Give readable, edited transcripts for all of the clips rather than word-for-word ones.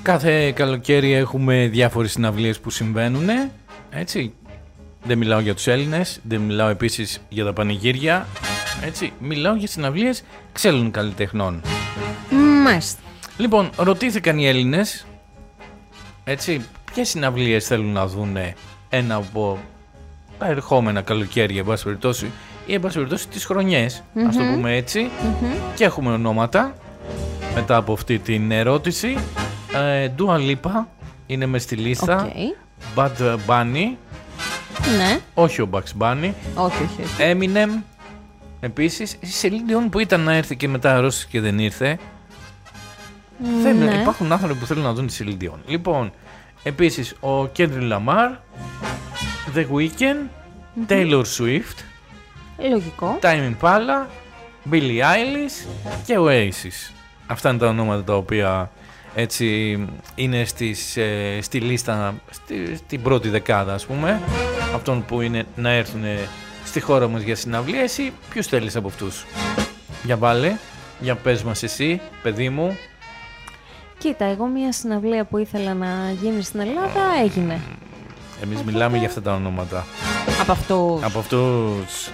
Κάθε καλοκαίρι έχουμε διάφορες συναυλίες που συμβαίνουν, έτσι. Δεν μιλάω για τους Έλληνες, δεν μιλάω επίσης για τα πανηγύρια, έτσι. Μιλάω για συναυλίες ξένων καλλιτεχνών. Μάλιστα. Λοιπόν, ρωτήθηκαν οι Έλληνες, έτσι, ποιες συναυλίες θέλουν να δουν ένα από τα ερχόμενα καλοκαίρια, εν πάση περιπτώσει, ή εν πάση περιπτώσει τις χρονιές, ας το πούμε έτσι. Και έχουμε ονόματα μετά από αυτή την ερώτηση. Dua Lipa είναι μες στη λίστα. Bad Bunny. Ναι. Όχι ο Bugs Bunny. Όχι. Eminem. Επίσης, η Celine Dion που ήταν να έρθει και μετά αρρώστησε και δεν ήρθε. Ναι. Υπάρχουν άνθρωποι που θέλουν να δουν τη Celine Dion. Λοιπόν, επίσης ο Kendrick Lamar, The Weeknd, Taylor Swift, λογικό, Tame Impala, Billie Eilish και Oasis. Αυτά είναι τα ονόματα τα οποία έτσι είναι στη λίστα, στην πρώτη δεκάδα, ας πούμε, αυτών που είναι να έρθουν στη χώρα μας για συναυλία. Εσύ ποιους θέλεις από αυτούς? Για βάλε, για πες μας εσύ, παιδί μου. Κοίτα, εγώ μια συναυλία που ήθελα να γίνει στην Ελλάδα έγινε. Εμείς μιλάμε για αυτά τα ονόματα. Από αυτούς.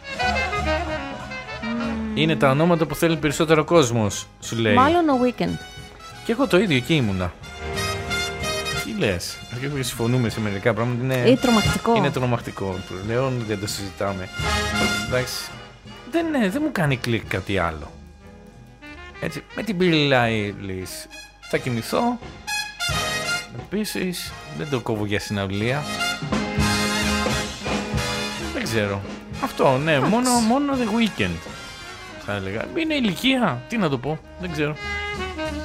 Είναι τα ονόματα που θέλει περισσότερο κόσμος, σου λέει. Μάλλον ο Weekend. Και εγώ το ίδιο, εκεί ήμουνα. Τι λες? Συμφωνούμε σε μερικά πράγματα. Είναι τρομακτικό. Είναι τρομακτικό. Πλέον δεν το συζητάμε. Εντάξει. Δεν μου κάνει κλικ κάτι άλλο. Έτσι, με την Billie Eilish θα κοιμηθώ. Επίσης, δεν το κόβω για συναυλία. Δεν ξέρω. Αυτό, ναι, μόνο The Weeknd θα έλεγα. Είναι ηλικία, τι να το πω, δεν ξέρω.